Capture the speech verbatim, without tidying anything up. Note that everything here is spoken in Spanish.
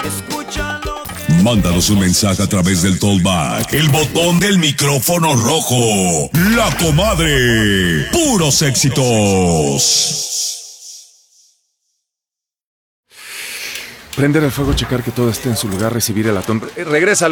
Mándanos un mensaje a través del Talkback, el botón del micrófono rojo. La Comadre. Puros éxitos. Prender el fuego, checar que todo esté en su lugar, recibir el atón. Regresa.